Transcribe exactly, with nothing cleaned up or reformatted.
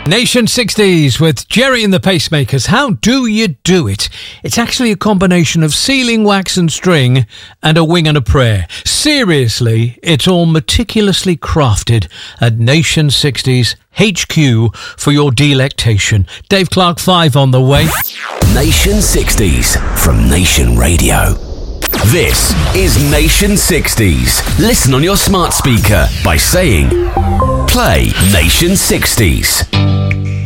Nation sixties with Jerry and the Pacemakers. How do you do it? It's actually a combination of sealing wax and string and a wing and a prayer. Seriously, it's all meticulously crafted at Nation sixties H Q for your delectation. Dave Clark five on the way. Nation sixties from Nation Radio. This is Nation sixties. Listen on your smart speaker by saying, play Nation sixties.